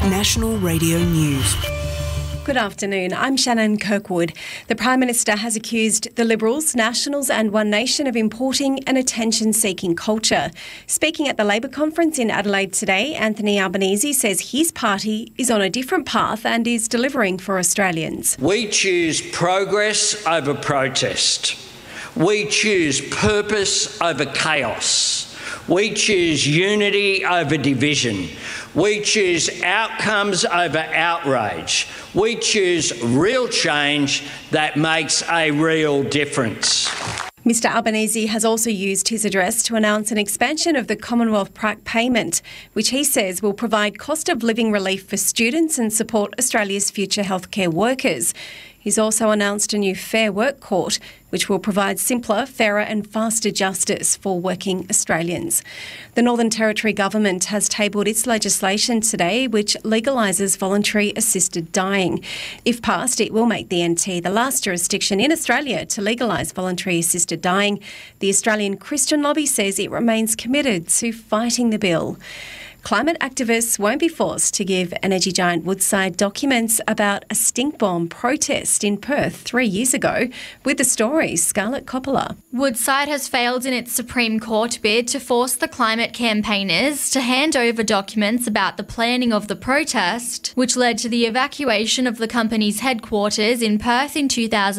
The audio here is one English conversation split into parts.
National Radio News. Good afternoon, I'm Shannon Kirkwood. The Prime Minister has accused the Liberals, Nationals and One Nation of importing an attention-seeking culture. Speaking at the Labor conference in Adelaide today, Anthony Albanese says his party is on a different path and is delivering for Australians. We choose progress over protest. We choose purpose over chaos. We choose unity over division. We choose outcomes over outrage. We choose real change that makes a real difference. Mr Albanese has also used his address to announce an expansion of the Commonwealth Prac payment, which he says will provide cost of living relief for students and support Australia's future healthcare workers. He's also announced a new Fair Work Court, which will provide simpler, fairer and faster justice for working Australians. The Northern Territory Government has tabled its legislation today, which legalises voluntary assisted dying. If passed, it will make the NT the last jurisdiction in Australia to legalise voluntary assisted dying. The Australian Christian Lobby says it remains committed to fighting the bill. Climate activists won't be forced to give energy giant Woodside documents about a stink bomb protest in Perth 3 years ago. With the story, Scarlett Coppola. Woodside has failed in its Supreme Court bid to force the climate campaigners to hand over documents about the planning of the protest, which led to the evacuation of the company's headquarters in Perth in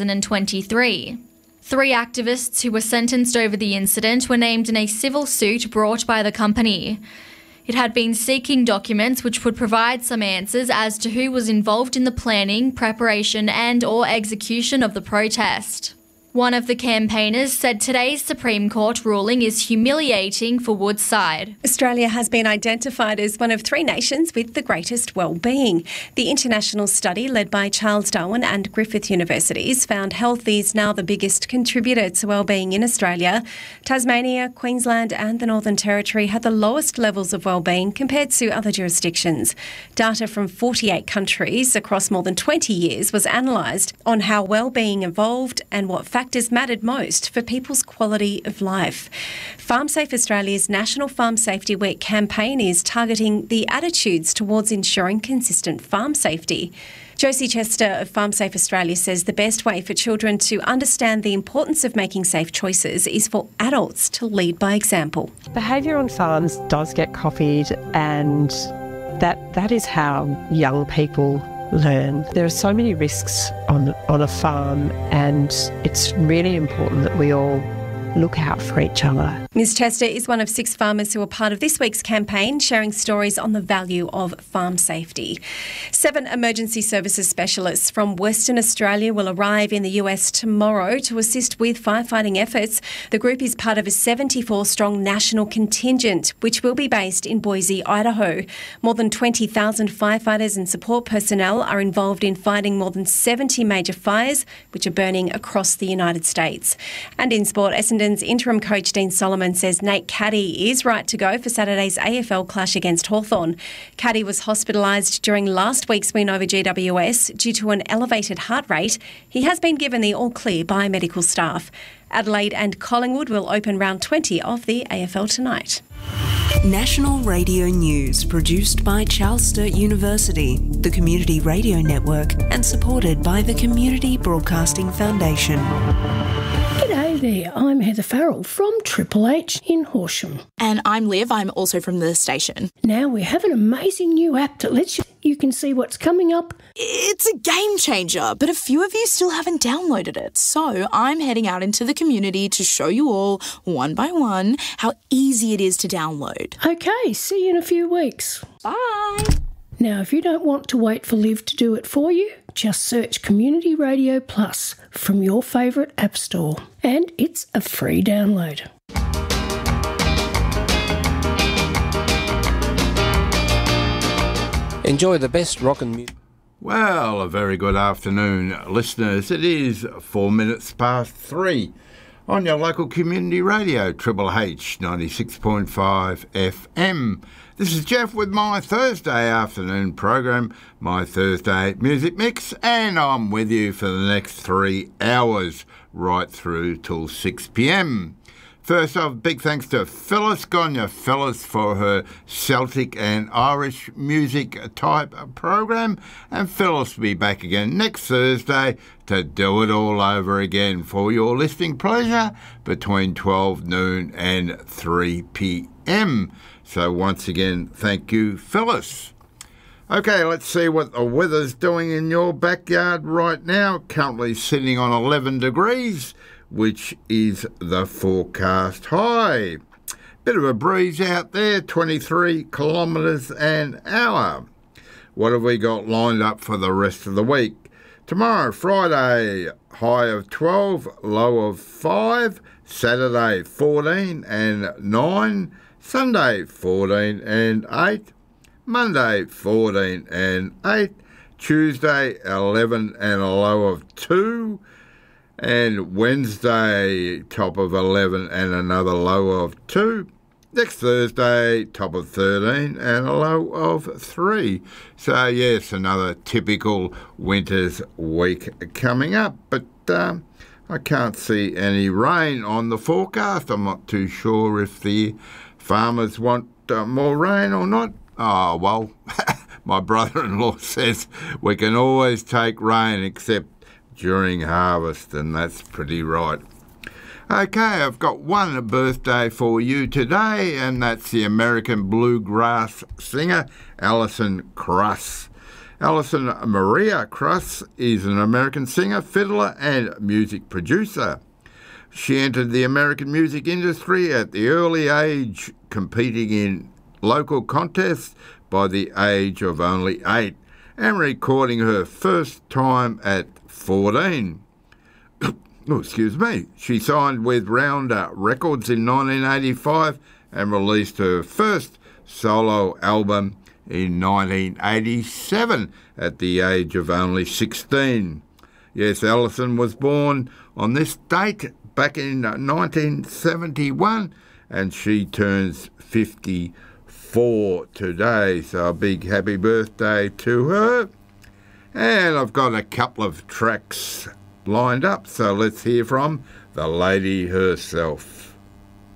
2023. 3 activists who were sentenced over the incident were named in a civil suit brought by the company. It had been seeking documents which would provide some answers as to who was involved in the planning, preparation and/or execution of the protest. One of the campaigners said today's Supreme Court ruling is humiliating for Woodside. Australia has been identified as one of 3 nations with the greatest well-being. The international study led by Charles Darwin and Griffith Universities found health is now the biggest contributor to well-being in Australia. Tasmania, Queensland and the Northern Territory had the lowest levels of well-being compared to other jurisdictions. Data from 48 countries across more than 20 years was analysed on how well-being evolved and what factors mattered most for people's quality of life. FarmSafe Australia's National Farm Safety Week campaign is targeting the attitudes towards ensuring consistent farm safety. Josie Chester of FarmSafe Australia says the best way for children to understand the importance of making safe choices is for adults to lead by example. Behaviour on farms does get copied, and that is how young people learn. There are so many risks on a farm, and it's really important that we all look out for each other. Ms Chester is one of 6 farmers who are part of this week's campaign, sharing stories on the value of farm safety. 7 emergency services specialists from Western Australia will arrive in the US tomorrow to assist with firefighting efforts. The group is part of a 74-strong national contingent, which will be based in Boise, Idaho. More than 20,000 firefighters and support personnel are involved in fighting more than 70 major fires, which are burning across the United States. And in sport, Essendon's interim coach Dean Solomon says Nate Caddy is right to go for Saturday's AFL clash against Hawthorn. Caddy was hospitalised during last week's win over GWS due to an elevated heart rate. He has been given the all-clear by medical staff. Adelaide and Collingwood will open round 20 of the AFL tonight. National Radio News, produced by Charles Sturt University, the Community Radio Network, and supported by the Community Broadcasting Foundation. G'day there, I'm Heather Farrell from Triple H in Horsham. And I'm Liv, I'm also from the station. Now we have an amazing new app that lets you can see what's coming up. It's a game changer, but a few of you still haven't downloaded it. So I'm heading out into the community to show you all, one by one, how easy it is to download. Okay, see you in a few weeks. Bye! Now, if you don't want to wait for Liv to do it for you, just search Community Radio Plus from your favourite app store. And it's a free download. Enjoy the best rock and music. Well, a very good afternoon, listeners. It is 4 minutes past 3 on your local community radio, Triple H 96.5 FM. This is Jeff with my Thursday afternoon program, my Thursday Music Mix, and I'm with you for the next 3 hours, right through till 6 p.m. First off, big thanks to Phyllis Gonya, Phyllis, for her Celtic and Irish music type program. And Phyllis will be back again next Thursday to do it all over again for your listening pleasure between 12 noon and 3 p.m. So once again, thank you, Phyllis. Okay, let's see what the weather's doing in your backyard right now. Currently sitting on 11 degrees, which is the forecast high. Bit of a breeze out there, 23 kilometres an hour. What have we got lined up for the rest of the week? Tomorrow, Friday, high of 12, low of 5. Saturday, 14 and 9. Sunday, 14 and 8. Monday, 14 and 8. Tuesday, 11 and a low of 2. And Wednesday, top of 11 and another low of 2. Next Thursday, top of 13 and a low of 3. So, yes, another typical winter's week coming up. But I can't see any rain on the forecast. I'm not too sure if the farmers want more rain or not. Oh, well, my brother-in-law says we can always take rain except during harvest, and that's pretty right. Okay, I've got one birthday for you today, and that's the American bluegrass singer Alison Krauss. Alison Maria Krauss is an American singer, fiddler, and music producer. She entered the American music industry at the early age, competing in local contests by the age of only 8 and recording her first time at 14. Oh, excuse me. She signed with Rounder Records in 1985 and released her first solo album in 1987 at the age of only 16. Yes, Alison was born on this date back in 1971 and she turns 54 today, so a big happy birthday to her. And I've got a couple of tracks lined up, so let's hear from the lady herself.